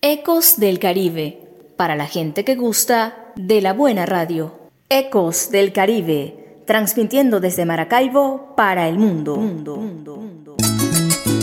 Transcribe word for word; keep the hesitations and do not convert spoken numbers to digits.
Ecos del Caribe, para la gente que gusta de la buena radio. Ecos del Caribe, transmitiendo desde Maracaibo para el mundo. mundo, mundo, mundo.